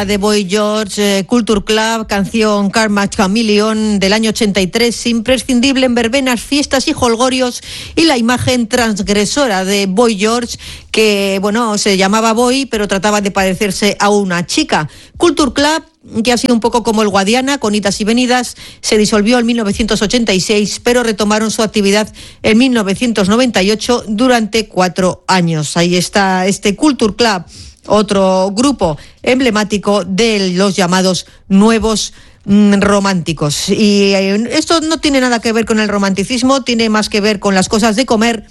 de Boy George, Culture Club, canción Karma Chameleon del año 83, imprescindible en verbenas, fiestas y jolgorios, y la imagen transgresora de Boy George, que bueno, se llamaba Boy, pero trataba de parecerse a una chica. Culture Club, que ha sido un poco como el Guadiana, con idas y venidas, se disolvió en 1986, pero retomaron su actividad en 1998 durante 4 años. Ahí está este Culture Club, otro grupo emblemático de los llamados nuevos románticos. Y esto no tiene nada que ver con el romanticismo, tiene más que ver con las cosas de comer,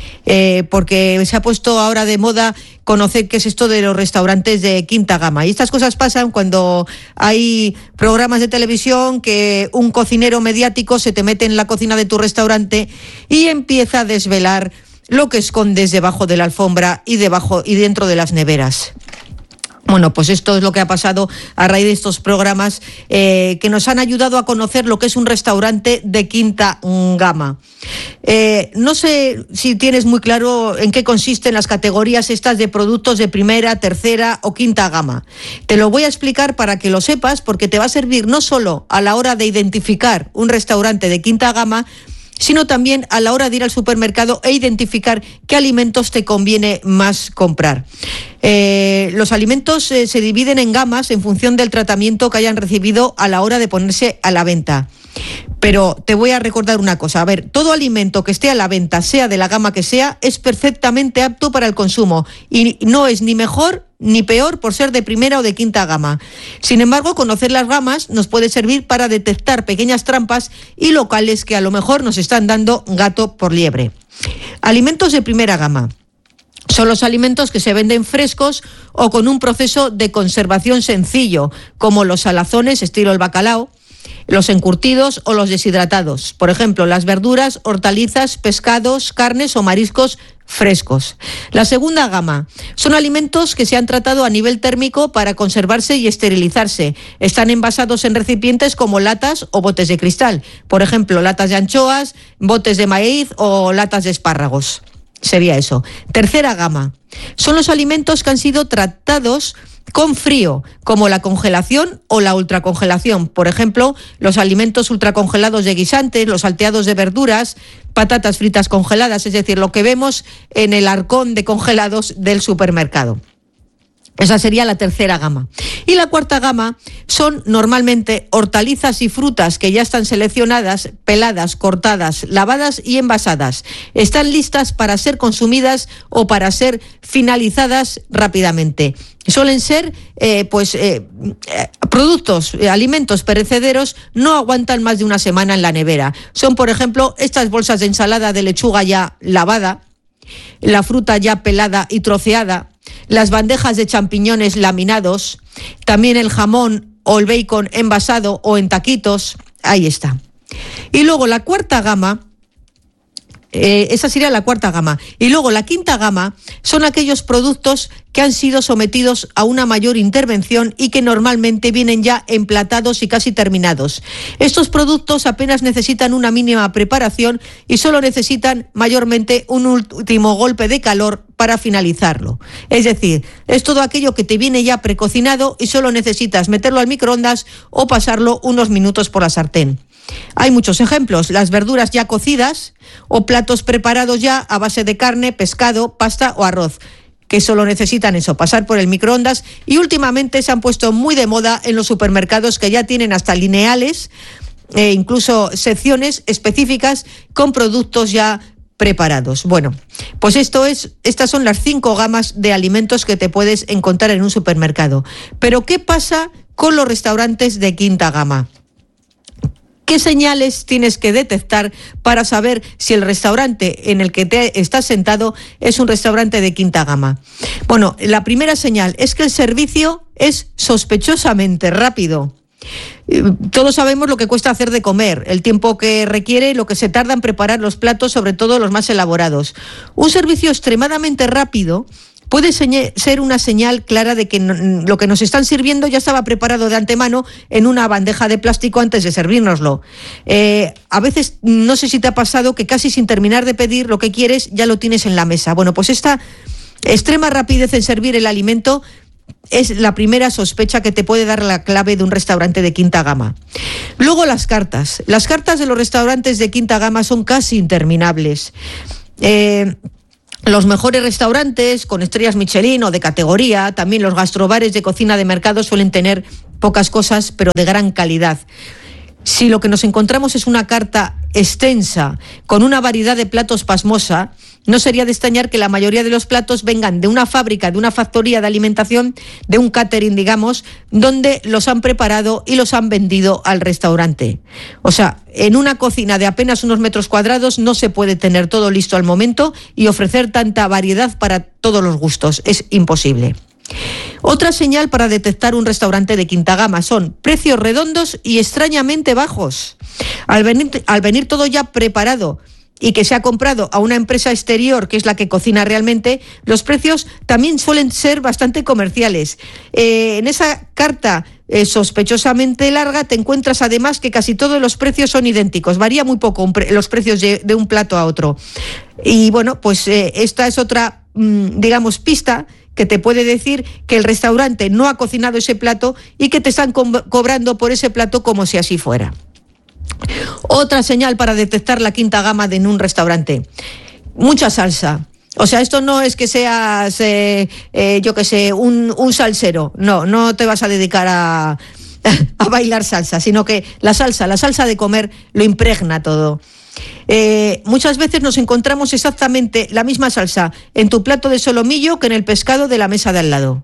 porque se ha puesto ahora de moda conocer qué es esto de los restaurantes de quinta gama. Y estas cosas pasan cuando hay programas de televisión que un cocinero mediático se te mete en la cocina de tu restaurante y empieza a desvelar lo que escondes debajo de la alfombra y dentro de las neveras. Bueno, pues esto es lo que ha pasado a raíz de estos programas que nos han ayudado a conocer lo que es un restaurante de quinta gama. No sé si tienes muy claro en qué consisten las categorías estas de productos de primera, tercera o quinta gama. Te lo voy a explicar para que lo sepas, porque te va a servir no solo a la hora de identificar un restaurante de quinta gama, sino también a la hora de ir al supermercado e identificar qué alimentos te conviene más comprar. Los alimentos se dividen en gamas en función del tratamiento que hayan recibido a la hora de ponerse a la venta. Pero te voy a recordar una cosa. A ver, todo alimento que esté a la venta, sea de la gama que sea, es perfectamente apto para el consumo y no es ni mejor ni peor por ser de primera o de quinta gama. Sin embargo, conocer las gamas nos puede servir para detectar pequeñas trampas y locales que a lo mejor nos están dando gato por liebre. Alimentos de primera gama son los alimentos que se venden frescos o con un proceso de conservación sencillo, como los salazones estilo el bacalao, los encurtidos o los deshidratados. Por ejemplo, las verduras, hortalizas, pescados, carnes o mariscos frescos. La segunda gama son alimentos que se han tratado a nivel térmico para conservarse y esterilizarse. Están envasados en recipientes como latas o botes de cristal. Por ejemplo, latas de anchoas, botes de maíz o latas de espárragos. Sería eso. Tercera gama son los alimentos que han sido tratados con frío, como la congelación o la ultracongelación. Por ejemplo, los alimentos ultracongelados de guisantes, los salteados de verduras, patatas fritas congeladas, es decir, lo que vemos en el arcón de congelados del supermercado. Esa sería la tercera gama. Y la cuarta gama son normalmente hortalizas y frutas que ya están seleccionadas, peladas, cortadas, lavadas y envasadas. Están listas para ser consumidas o para ser finalizadas rápidamente. Suelen ser productos, alimentos perecederos, no aguantan más de una semana en la nevera. Son, por ejemplo, estas bolsas de ensalada de lechuga ya lavada, la fruta ya pelada y troceada, las bandejas de champiñones laminados, también el jamón o el bacon envasado o en taquitos. Ahí está. Y luego la cuarta gama, esa sería la cuarta gama. Y luego la quinta gama son aquellos productos que han sido sometidos a una mayor intervención y que normalmente vienen ya emplatados y casi terminados. Estos productos apenas necesitan una mínima preparación y solo necesitan mayormente un último golpe de calor para finalizarlo. Es decir, es todo aquello que te viene ya precocinado y solo necesitas meterlo al microondas o pasarlo unos minutos por la sartén. Hay muchos ejemplos: las verduras ya cocidas o platos preparados ya a base de carne, pescado, pasta o arroz, que solo necesitan eso, pasar por el microondas. Y últimamente se han puesto muy de moda en los supermercados, que ya tienen hasta lineales e incluso secciones específicas con productos ya preparados. Bueno, pues estas son las 5 gamas de alimentos que te puedes encontrar en un supermercado. Pero ¿qué pasa con los restaurantes de quinta gama? ¿Qué señales tienes que detectar para saber si el restaurante en el que te estás sentado es un restaurante de quinta gama? Bueno, la primera señal es que el servicio es sospechosamente rápido. Todos sabemos lo que cuesta hacer de comer, el tiempo que requiere, lo que se tarda en preparar los platos, sobre todo los más elaborados. Un servicio extremadamente rápido puede ser una señal clara de que lo que nos están sirviendo ya estaba preparado de antemano en una bandeja de plástico antes de servírnoslo. A veces, no sé si te ha pasado que casi sin terminar de pedir lo que quieres ya lo tienes en la mesa. Bueno, pues esta extrema rapidez en servir el alimento es la primera sospecha que te puede dar la clave de un restaurante de quinta gama. Luego las cartas. Las cartas de los restaurantes de quinta gama son casi interminables. Los mejores restaurantes con estrellas Michelin o de categoría, también los gastrobares de cocina de mercado suelen tener pocas cosas, pero de gran calidad. Si lo que nos encontramos es una carta extensa, con una variedad de platos pasmosa, no sería de extrañar que la mayoría de los platos vengan de una fábrica, de una factoría de alimentación, de un catering, digamos, donde los han preparado y los han vendido al restaurante. O sea, en una cocina de apenas unos metros cuadrados no se puede tener todo listo al momento y ofrecer tanta variedad para todos los gustos. Es imposible. Otra señal para detectar un restaurante de quinta gama son precios redondos y extrañamente bajos. Al venir todo ya preparado y que se ha comprado a una empresa exterior, que es la que cocina realmente, los precios también suelen ser bastante comerciales. En esa carta sospechosamente larga te encuentras además que casi todos los precios son idénticos, varía muy poco los precios de un plato a otro. Y bueno, pues esta es otra, digamos, pista que te puede decir que el restaurante no ha cocinado ese plato y que te están cobrando por ese plato como si así fuera. Otra señal para detectar la quinta gama en un restaurante: mucha salsa. O sea, esto no es que seas, yo qué sé, un salsero. No te vas a dedicar a bailar salsa, sino que la salsa de comer lo impregna todo. Muchas veces nos encontramos exactamente la misma salsa en tu plato de solomillo que en el pescado de la mesa de al lado.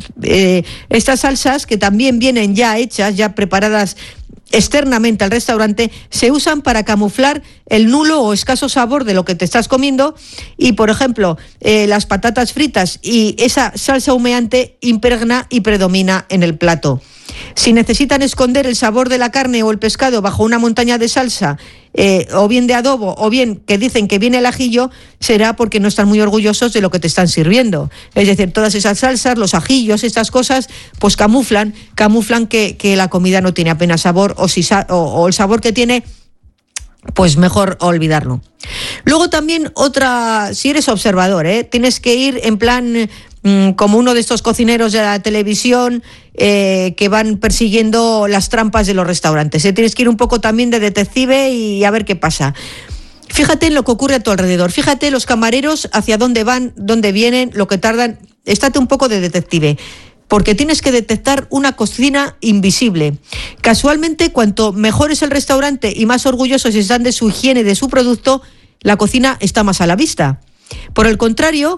Estas salsas, que también vienen ya hechas, ya preparadas externamente al restaurante, se usan para camuflar el nulo o escaso sabor de lo que te estás comiendo y, por ejemplo, las patatas fritas y esa salsa humeante impregna y predomina en el plato. Si necesitan esconder el sabor de la carne o el pescado bajo una montaña de salsa, o bien de adobo, o bien que dicen que viene el ajillo, será porque no están muy orgullosos de lo que te están sirviendo. Es decir, todas esas salsas, los ajillos, estas cosas, pues camuflan que la comida no tiene apenas sabor, o el sabor que tiene, pues mejor olvidarlo. Luego también otra, si eres observador, tienes que ir en plan como uno de estos cocineros de la televisión que van persiguiendo las trampas de los restaurantes. Tienes que ir un poco también de detective y a ver qué pasa. Fíjate en lo que ocurre a tu alrededor. Fíjate los camareros hacia dónde van, dónde vienen, lo que tardan. Estate un poco de detective, porque tienes que detectar una cocina invisible. Casualmente, cuanto mejor es el restaurante y más orgullosos están de su higiene, de su producto, la cocina está más a la vista. Por el contrario,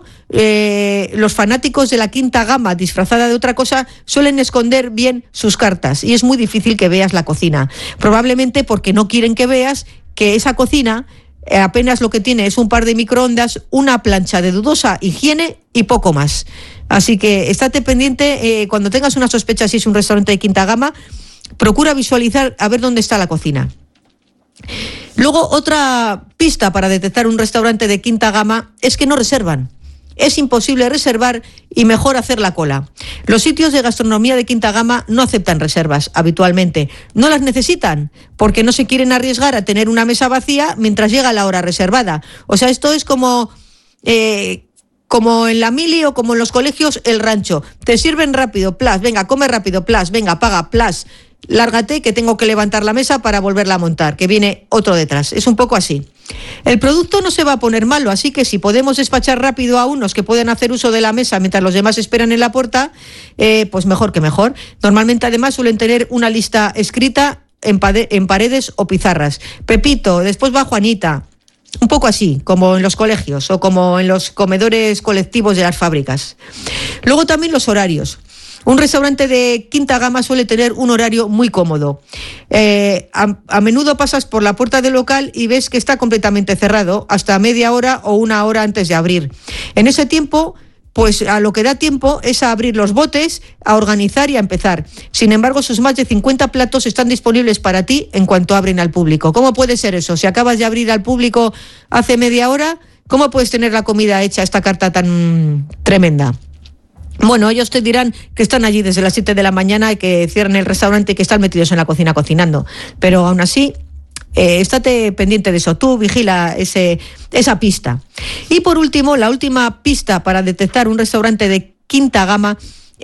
los fanáticos de la quinta gama disfrazada de otra cosa suelen esconder bien sus cartas y es muy difícil que veas la cocina. Probablemente porque no quieren que veas que esa cocina apenas lo que tiene es un par de microondas, una plancha de dudosa higiene y poco más. Así que estate pendiente, cuando tengas una sospecha si es un restaurante de quinta gama, procura visualizar a ver dónde está la cocina. Luego, otra pista para detectar un restaurante de quinta gama es que no reservan. Es imposible reservar y mejor hacer la cola. Los sitios de gastronomía de quinta gama no aceptan reservas habitualmente. No las necesitan porque no se quieren arriesgar a tener una mesa vacía mientras llega la hora reservada. O sea, esto es como en la mili o como en los colegios, el rancho. Te sirven rápido, plas, venga, come rápido, plas, venga, paga, plas. Lárgate que tengo que levantar la mesa para volverla a montar, que viene otro detrás. Es un poco así. El producto no se va a poner malo, así que si podemos despachar rápido a unos que pueden hacer uso de la mesa mientras los demás esperan en la puerta, pues mejor que mejor. Normalmente además suelen tener una lista escrita en paredes o pizarras. Pepito, después va Juanita. Un poco así, como en los colegios o como en los comedores colectivos de las fábricas. Luego también los horarios. Un restaurante de quinta gama suele tener un horario muy cómodo. A menudo pasas por la puerta del local y ves que está completamente cerrado hasta media hora o una hora antes de abrir. En ese tiempo, pues a lo que da tiempo es a abrir los botes, a organizar y a empezar. Sin embargo, sus más de 50 platos están disponibles para ti en cuanto abren al público. ¿Cómo puede ser eso? Si acabas de abrir al público hace media hora, ¿cómo puedes tener la comida hecha, esta carta tan tremenda? Bueno, ellos te dirán que están allí desde las 7 de la mañana y que cierran el restaurante y que están metidos en la cocina cocinando. Pero aún así, estate pendiente de eso. Tú vigila esa pista. Y por último, la última pista para detectar un restaurante de quinta gama es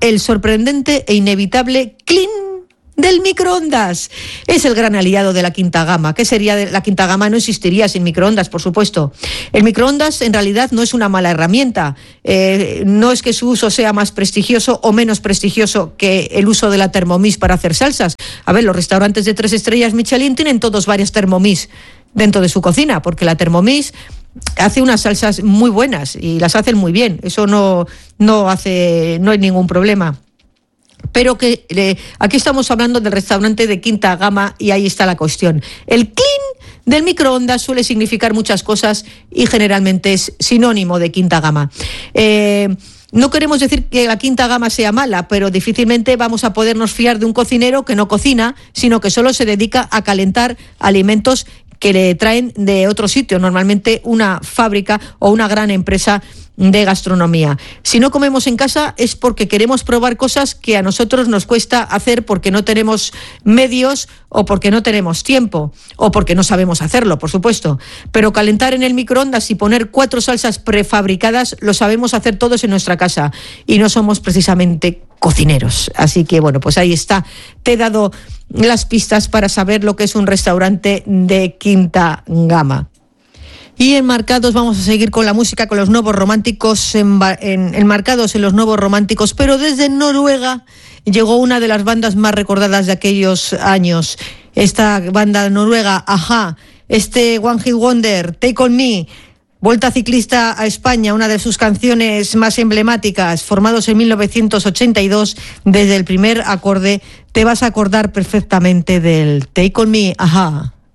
el sorprendente e inevitable clean del microondas. Es el gran aliado de la quinta gama. ¿Qué sería de la quinta gama? No existiría sin microondas, por supuesto. El microondas en realidad no es una mala herramienta. No es que su uso sea más prestigioso o menos prestigioso que el uso de la Thermomix para hacer salsas. A ver, los restaurantes de 3 estrellas Michelin tienen todos varias Thermomix dentro de su cocina, porque la Thermomix hace unas salsas muy buenas y las hacen muy bien. Eso no hay ningún problema. Pero que aquí estamos hablando del restaurante de quinta gama y ahí está la cuestión. El clean del microondas suele significar muchas cosas y generalmente es sinónimo de quinta gama. No queremos decir que la quinta gama sea mala, pero difícilmente vamos a podernos fiar de un cocinero que no cocina, sino que solo se dedica a calentar alimentos que le traen de otro sitio, normalmente una fábrica o una gran empresa de gastronomía. Si no comemos en casa es porque queremos probar cosas que a nosotros nos cuesta hacer porque no tenemos medios o porque no tenemos tiempo o porque no sabemos hacerlo, por supuesto. Pero calentar en el microondas y poner 4 salsas prefabricadas lo sabemos hacer todos en nuestra casa y no somos precisamente cocineros. Así que bueno, pues ahí está. Te he dado las pistas para saber lo que es un restaurante de quinta gama. Y enmarcados, vamos a seguir con la música, con los nuevos románticos, enmarcados en los nuevos románticos, pero desde Noruega llegó una de las bandas más recordadas de aquellos años. Esta banda noruega, Ajá, One Hit Wonder, Take On Me, Vuelta Ciclista a España, una de sus canciones más emblemáticas, formados en 1982, desde el primer acorde te vas a acordar perfectamente del Take On Me, Ajá.